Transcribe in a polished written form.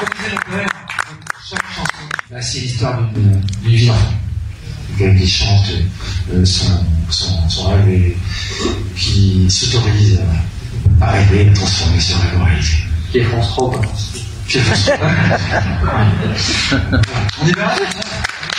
disait le poème, chaque chanson, bah, c'est l'histoire d'une vie d'enfant. Quelqu'un qui chante son rêve et qui s'autorise à rêver, à transformer ce rêve en réalité. Qui est France Trop. On y va?